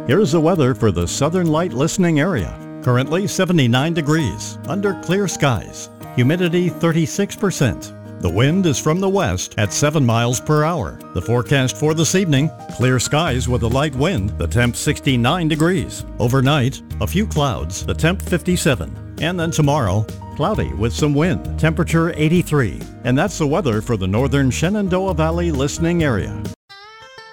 Here's the weather for the Southern Light listening area. Currently 79 degrees, under clear skies. Humidity 36%. The wind is from the west at 7 miles per hour. The forecast for this evening, clear skies with a light wind, the temp 69 degrees. Overnight, a few clouds, the temp 57. And then tomorrow, cloudy with some wind, temperature 83. And that's the weather for the northern Shenandoah Valley listening area.